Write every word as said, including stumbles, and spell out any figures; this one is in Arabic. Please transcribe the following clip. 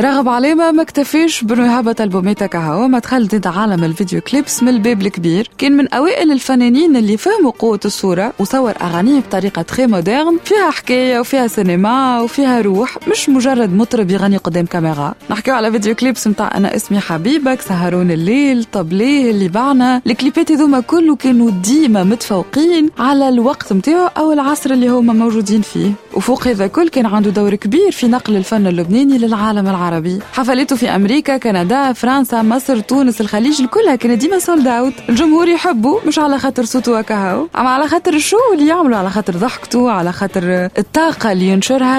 رغب علامة ما اكتفيش بانه يهبط البوميتا كهو، ما دخل ضد عالم الفيديو كليبس من الباب الكبير. كان من اوائل الفنانين اللي فهموا قوة الصورة وصور اغانيه بطريقة تري مودرن، فيها حكاية وفيها سينما وفيها روح، مش مجرد مطرب يغني قدام كاميرا. نحكيو على فيديو كليبس متاع انا اسمي حبيبك، سهرون الليل، طبليه اللي باعنا. الكليبات هذوما كله كانوا ديما متفوقين على الوقت متاعو او العصر اللي هما موجودين فيه، وفوق هذا كل كان عنده دور كبير في نقل الفن اللبناني للعالم العربي. حفلاته في امريكا، كندا، فرنسا، مصر، تونس، الخليج، الكلها كانت ديما سولد اوت. الجمهور يحبه مش على خاطر صوته وكهو، اما على خاطر الشو اللي يعملوا، على خاطر ضحكته، على خاطر الطاقه اللي ينشرها.